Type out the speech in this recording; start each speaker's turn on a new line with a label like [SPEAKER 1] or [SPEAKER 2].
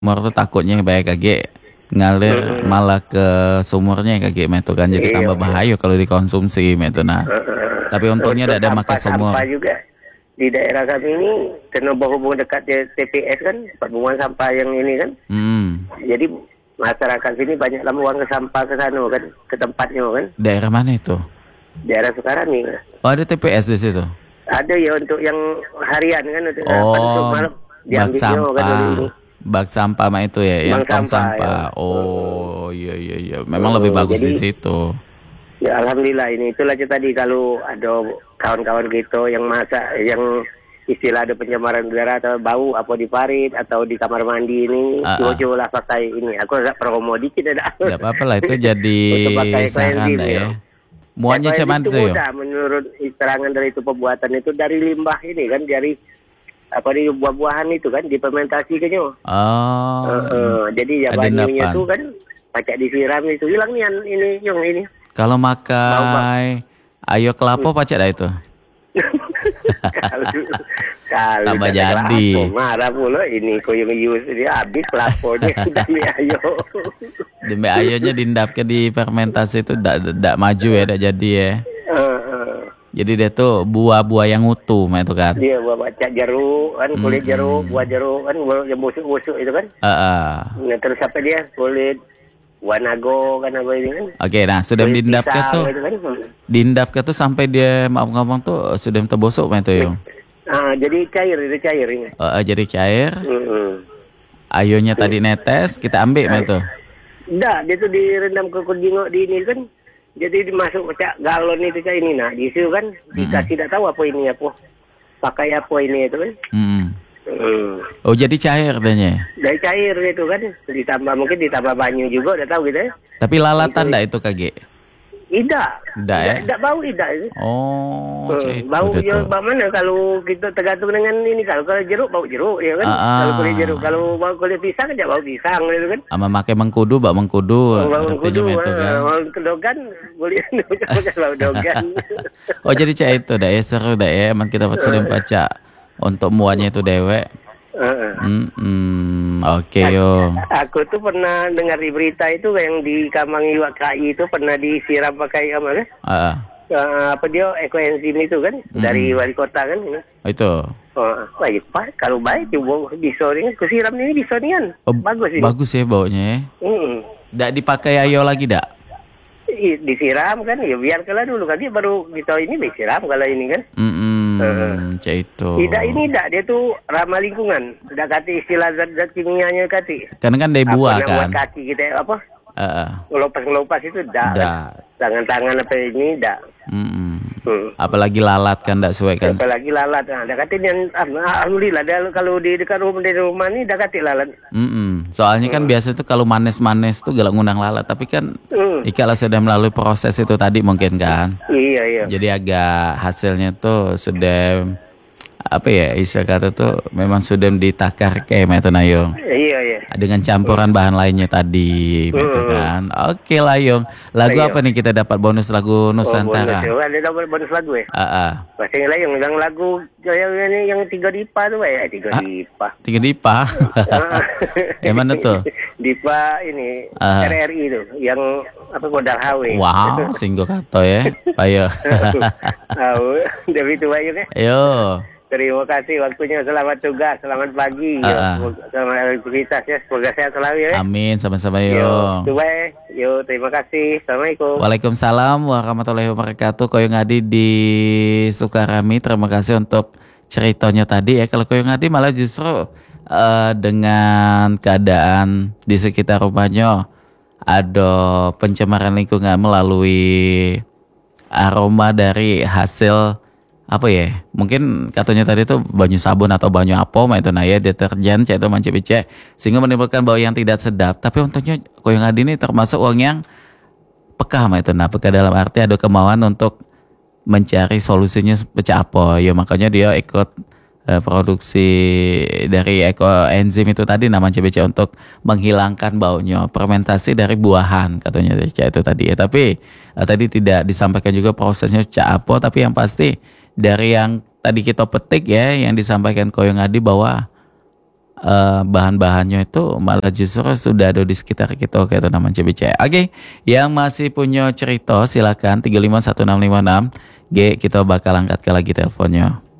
[SPEAKER 1] sumur tuh takutnya baik kage ngalir malah ke sumurnya kage metu kan jadi
[SPEAKER 2] Iya,
[SPEAKER 1] tambah
[SPEAKER 2] iya.
[SPEAKER 1] bahaya kalau dikonsumsi metu nah. Tapi untungnya
[SPEAKER 2] Untuk
[SPEAKER 1] tidak ada makan sumur.
[SPEAKER 2] sampah-sampah juga di daerah kami ini karena berhubung dekat TPS kan, pembuangan sampah yang ini kan.
[SPEAKER 1] Hmm.
[SPEAKER 2] Jadi masyarakat sini banyak buang ke sampah ke sana kan, ke tempatnya kan.
[SPEAKER 1] Daerah mana itu?
[SPEAKER 2] Daerah sekarang nih
[SPEAKER 1] Oh ada TPS di situ.
[SPEAKER 2] ada ya untuk yang harian kan untuk apa untuk
[SPEAKER 1] Oh,
[SPEAKER 2] malam
[SPEAKER 1] bak
[SPEAKER 2] diambilnya kan oleh
[SPEAKER 1] sampah.
[SPEAKER 2] ini.
[SPEAKER 1] Bak sampah mah itu ya, yang
[SPEAKER 2] Bang
[SPEAKER 1] tong
[SPEAKER 2] sampah ya.
[SPEAKER 1] sampah. Oh, iya iya iya. Memang lebih bagus di
[SPEAKER 2] Jadi
[SPEAKER 1] situ.
[SPEAKER 2] ya alhamdulillah ini itulah aja tadi kalau ada kawan-kawan gitu yang masak yang istilah ada pencemaran udara atau bau apa di parit atau di kamar mandi ini
[SPEAKER 1] Ah, ah.
[SPEAKER 2] coba-coba lah pakai ini. Aku agak promo dikit ada.
[SPEAKER 1] Tidak apa-apa lah itu jadi
[SPEAKER 2] Untuk pakai
[SPEAKER 1] saran
[SPEAKER 2] coenzim
[SPEAKER 1] dah
[SPEAKER 2] ya.
[SPEAKER 1] ya. Muanya
[SPEAKER 2] Coenzim
[SPEAKER 1] cuman
[SPEAKER 2] itu
[SPEAKER 1] itu yo.
[SPEAKER 2] mudah menurut keterangan dari itu pembuatan itu dari limbah ini kan dari apa di buah-buahan itu kan difermentasi kan yo.
[SPEAKER 1] Oh,
[SPEAKER 2] Jadi ya
[SPEAKER 1] ada
[SPEAKER 2] banyunya
[SPEAKER 1] endapan.
[SPEAKER 2] tuh kan pakai disiram itu hilang nih ini yang ini
[SPEAKER 1] Kalau
[SPEAKER 2] bau.
[SPEAKER 1] makai ayo kelapa pacak dah itu.
[SPEAKER 2] kalau kalau
[SPEAKER 1] Tambah
[SPEAKER 2] tidak
[SPEAKER 1] jadi.
[SPEAKER 2] kelapa marah pula ini koyong yus ini habis kelaponya dami ayo.
[SPEAKER 1] Dembe ayonya diendapke di fermentasi itu ndak maju ya, ndak jadi ya.
[SPEAKER 2] Eh, eh.
[SPEAKER 1] Jadi dia tuh buah-buah yang utuh mah itu kan.
[SPEAKER 2] Dia buah baca jeruk kan kulit jeruk buah jeruk kan yang busuk-busuk itu kan.
[SPEAKER 1] Heeh.
[SPEAKER 2] Nah, terus apa dia kulit buah nago kan apa ini kan.
[SPEAKER 1] Oke, nah sudah
[SPEAKER 2] Kulit
[SPEAKER 1] diendapke
[SPEAKER 2] pisang
[SPEAKER 1] tuh.
[SPEAKER 2] itu kan.
[SPEAKER 1] Diendapke tuh sampai dia maaf ngomong tuh sudah terbosok mah itu yo.
[SPEAKER 2] Jadi cair itu cair ini.
[SPEAKER 1] Jadi cair,
[SPEAKER 2] Mm-mm.
[SPEAKER 1] ayonya tadi netes, kita ambil mah itu.
[SPEAKER 2] Dah, dia tuh direndam ke kujingok di ini kan. Jadi dimasuk ke galon itu kayak ini nah, di situ kan dikasih tidak tahu apa ini apa. Pakai apa ini itu kan.
[SPEAKER 1] Hmm.
[SPEAKER 2] Hmm.
[SPEAKER 1] Oh jadi cair danya.
[SPEAKER 2] Dari cair itu kan, ditambah mungkin ditambah banyu juga udah tahu gitu ya.
[SPEAKER 1] Tapi lalatan ndak itu kage?
[SPEAKER 2] Tidak.
[SPEAKER 1] Ndak ya?
[SPEAKER 2] Tidak bau tidak itu.
[SPEAKER 1] Oh, cek itu
[SPEAKER 2] Bau
[SPEAKER 1] deh
[SPEAKER 2] ya
[SPEAKER 1] tuh.
[SPEAKER 2] bagaimana kalau kita tergantung dengan ini kalau jeruk bau jeruk ya kan. Kalau kulit jeruk kalau bau kulit pisang aja bau pisang gitu kan.
[SPEAKER 1] Sama make mengkudu, bak mengkudu,
[SPEAKER 2] Bau
[SPEAKER 1] artinya
[SPEAKER 2] kudu,
[SPEAKER 1] mah itu kan.
[SPEAKER 2] bau dogan, kulit bau dogan.
[SPEAKER 1] Oh jadi cek itu dah ya seru dah ya, emang kita sering baca untuk muanya itu dewek.
[SPEAKER 2] Heeh.
[SPEAKER 1] Oke yo.
[SPEAKER 2] Aku tuh pernah dengar di berita itu yang di Kamang Iwak KI itu pernah disiram pakai apa kan?
[SPEAKER 1] Heeh.
[SPEAKER 2] Apa dia ekoenzim itu kan dari wali kota kan?
[SPEAKER 1] Itu.
[SPEAKER 2] Oh, baik Pak, kalau baik coba bisa ini kusiram ini bisa nih kan?
[SPEAKER 1] Oh,
[SPEAKER 2] Bagus ini.
[SPEAKER 1] bagus ya baunya ya. Ndak dipakai ayo lagi dak?
[SPEAKER 2] Disiram kan ya biar kalah dulu kan dia baru kita ini disiram kalau ini kan.
[SPEAKER 1] Cek itu.
[SPEAKER 2] Tidak ini tidak dia tuh ramah lingkungan. Tidak kata istilah zat-zat kimianya kati.
[SPEAKER 1] Karena kan dari buah
[SPEAKER 2] Apa
[SPEAKER 1] kan.
[SPEAKER 2] buat kaki kita apa?
[SPEAKER 1] Heeh.
[SPEAKER 2] Ngelopas itu tidak.
[SPEAKER 1] Ndak.
[SPEAKER 2] Tangan-tangan apa ini tidak.
[SPEAKER 1] Apalagi lalat kan ndak sesuai kan.
[SPEAKER 2] Apalagi lalat. Nah, dah kata dia, alhamdulillah kalau di dekat rumah ni dah kata lalat.
[SPEAKER 1] Soalnya kan biasa tuh kalau manis-manis tuh galak ngundang lalat, tapi kan kalau sudah melalui proses itu tadi mungkin kan.
[SPEAKER 2] Iya iya.
[SPEAKER 1] Jadi agak hasilnya tuh sudah apa ya istilah kata tuh memang sudah ditakar kayak metu Nayong.
[SPEAKER 2] Iya iya.
[SPEAKER 1] Dengan campuran bahan lainnya tadi metu kan. Oke lah Yung. Lagu
[SPEAKER 2] Ayo.
[SPEAKER 1] apa nih kita dapat bonus lagu Nusantara?
[SPEAKER 2] Bonus. Ada dapat bonus lagu ya.
[SPEAKER 1] Ah.
[SPEAKER 2] Bahasa yang lagu yang tiga dipa tuh ya tiga dipa.
[SPEAKER 1] Tiga Dipa. Yang mana tuh?
[SPEAKER 2] Dipa ini RRI itu yang apa modal HW.
[SPEAKER 1] Wow, singgo kato ya. Ayo.
[SPEAKER 2] Tahu, dari itu aja kan.
[SPEAKER 1] Ayo.
[SPEAKER 2] Terima kasih waktunya. Selamat tugas, selamat pagi. Selamat aktivitas ya. Semoga sehat selalu ya.
[SPEAKER 1] Amin, sama-sama
[SPEAKER 2] Yo,
[SPEAKER 1] yo.
[SPEAKER 2] bye. Yo, terima kasih. Assalamualaikum.
[SPEAKER 1] Waalaikumsalam warahmatullahi wabarakatuh. Koyo Ngadi di Sukarami, terima kasih untuk ceritanya tadi ya. Kalau Koyo Ngadi malah justru dengan keadaan di sekitar rumahnya ada pencemaran lingkungan melalui aroma dari hasil apa ya? Mungkin katanya tadi tuh banyu sabun atau banyu apa itu nah ya deterjen cek itu mancik-cek sehingga menimbulkan bau yang tidak sedap. Tapi untungnya Koyo Ngadi ini termasuk uang yang peka itu nah peka dalam arti ada kemauan untuk mencari solusinya pecah apa ya makanya dia ikut produksi dari ekoenzim itu tadi nama CBC untuk menghilangkan baunya fermentasi dari buahan katanya itu tadi ya tapi tadi tidak disampaikan juga prosesnya cak apa tapi yang pasti dari yang tadi kita petik ya yang disampaikan Koyo Ngadi bahwa bahan-bahannya itu malah justru sudah ada di sekitar kita kayak itu namanya CBC. Oke, yang masih punya cerita silakan 351656. G, kita bakal angkat lagi teleponnya.